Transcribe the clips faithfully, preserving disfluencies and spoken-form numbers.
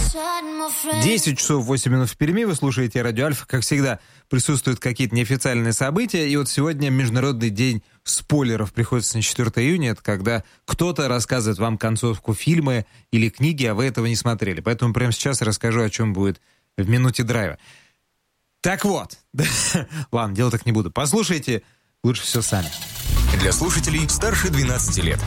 десять часов восемь минут в Перми, вы слушаете Радио Альфа. Как всегда, присутствуют какие-то неофициальные события. И вот сегодня Международный день спойлеров приходится на четвёртое июня. Это когда кто-то рассказывает вам концовку фильма или книги, а вы этого не смотрели. Поэтому прямо сейчас расскажу, о чем будет в минуте драйва. Так вот. Ладно, делать так не буду. Послушайте лучше все сами. Для слушателей старше двенадцати лет.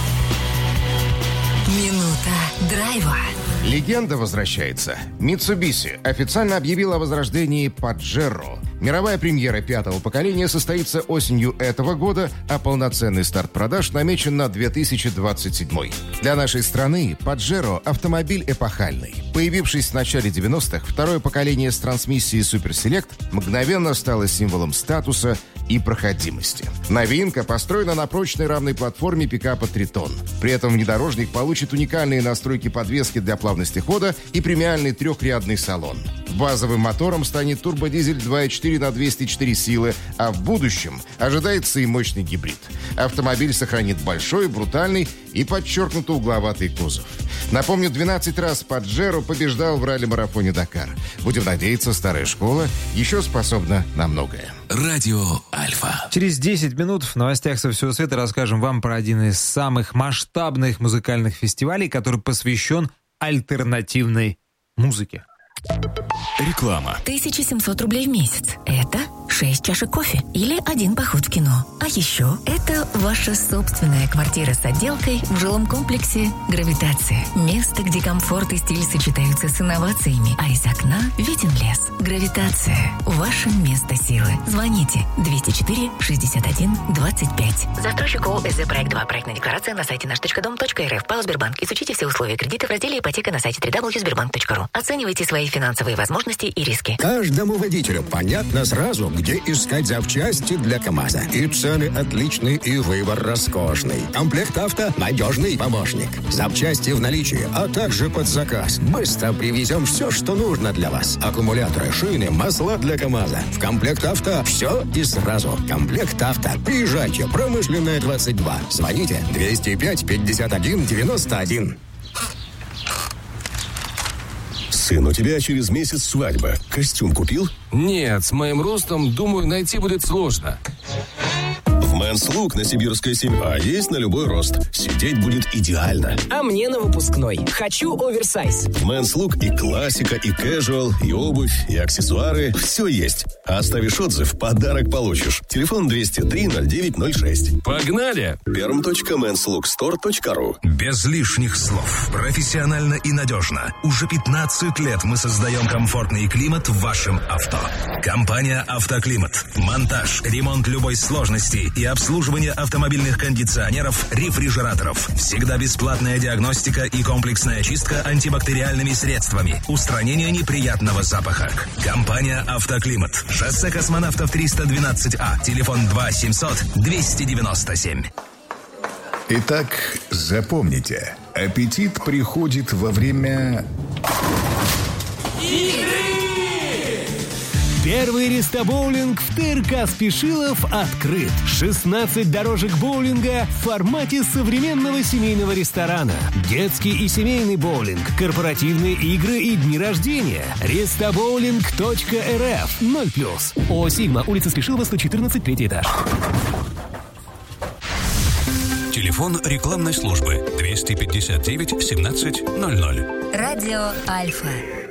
Минута драйва. Легенда возвращается. Mitsubishi официально объявила о возрождении Pajero. Мировая премьера пятого поколения состоится осенью этого года, а полноценный старт продаж намечен на две тысячи двадцать седьмой. Для нашей страны Pajero – автомобиль эпохальный. Появившись в начале девяностых, второе поколение с трансмиссией Super Select мгновенно стало символом статуса и проходимости. Новинка построена на прочной равной платформе пикапа Тритон. При этом внедорожник получит уникальные настройки подвески для плавности хода и премиальный трехрядный салон. Базовым мотором станет турбодизель два и четыре на двести четыре силы, а в будущем ожидается и мощный гибрид. Автомобиль сохранит большой, брутальный и подчеркнуто угловатый кузов. Напомню, двенадцать раз Pajero побеждал в ралли-марафоне Дакар. Будем надеяться, старая школа еще способна на многое. Радио Альфа. Через десять минут в новостях со всего света расскажем вам про один из самых масштабных музыкальных фестивалей, который посвящен альтернативной музыке. Реклама. тысяча семьсот рублей в месяц. Это шесть чашек кофе или один поход в кино. А еще это ваша собственная квартира с отделкой в жилом комплексе «Гравитация». Место, где комфорт и стиль сочетаются с инновациями, а из окна виден лес. «Гравитация» – ваше место силы. Звоните двести четыре шестьдесят один двадцать пять. Застройщик ООО «СЗ Проект два». Проектная декларация на сайте наш точка дом точка эр эф. ПАО «Сбербанк». Изучите все условия кредита в разделе «Ипотека» на сайте три дабл ю точка сбербанк точка ру. Оценивайте свои финансовые возможности и риски. Каждому водителю понятно сразу, где искать запчасти для КамАЗа. И цены отличные, и выбор роскошный. Комплект авто – надежный помощник. Запчасти в наличии, а также под заказ. Быстро привезем все, что нужно для вас. Аккумуляторы, шины, масла для КамАЗа. В комплект авто все и сразу. Комплект авто. Приезжайте. Промышленная, двадцать два. Звоните двести пять пятьдесят один девяносто один. Сын, у тебя через месяц свадьба. Костюм купил? Нет, с моим ростом, думаю, найти будет сложно. В Men's Look на сибирская семья есть на любой рост. Сидеть будет идеально. А мне на выпускной. Хочу оверсайз. В Men's Look и классика, и casual, и обувь, и аксессуары. Все есть. А оставишь отзыв, подарок получишь. Телефон двести три ноль девять ноль шесть. Погнали! перм точка мэнс лук стор точка ру. Без лишних слов. Профессионально и надежно. Уже пятнадцать лет мы создаем комфортный климат в вашем авто. Компания «Автоклимат». Монтаж, ремонт любой сложности и обслуживание автомобильных кондиционеров, рефрижераторов. Всегда бесплатная диагностика и комплексная чистка антибактериальными средствами. Устранение неприятного запаха. Компания «Автоклимат». Шоссе Космонавтов триста двенадцать А. Телефон два семьсот двести девяносто семь. Итак, запомните. Аппетит приходит во время... Первый рестобоулинг в ТРК Спешилов открыт. шестнадцать дорожек боулинга в формате современного семейного ресторана. Детский и семейный боулинг, корпоративные игры и дни рождения. рестобоулинг точка эр эф. ноль плюс. ООО «Сигма», улица Спешилова, сто четырнадцать, третий этаж. Телефон рекламной службы двести пятьдесят девять семнадцать ноль ноль. Радио Альфа.